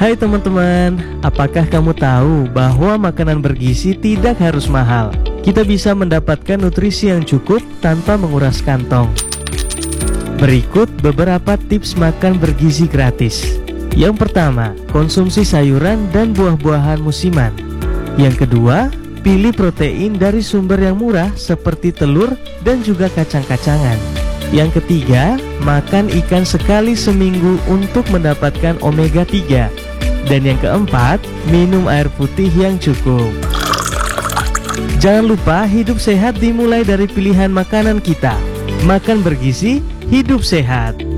Hai teman-teman, apakah kamu tahu bahwa makanan bergizi tidak harus mahal? Kita bisa mendapatkan nutrisi yang cukup tanpa menguras kantong. Berikut beberapa tips makan bergizi gratis. Yang pertama, konsumsi sayuran dan buah-buahan musiman. Yang kedua, pilih protein dari sumber yang murah seperti telur dan juga kacang-kacangan. Yang ketiga, makan ikan sekali seminggu untuk mendapatkan omega 3. Dan yang keempat, minum air putih yang cukup. Jangan lupa hidup sehat dimulai dari pilihan makanan kita. Makan bergizi, hidup sehat.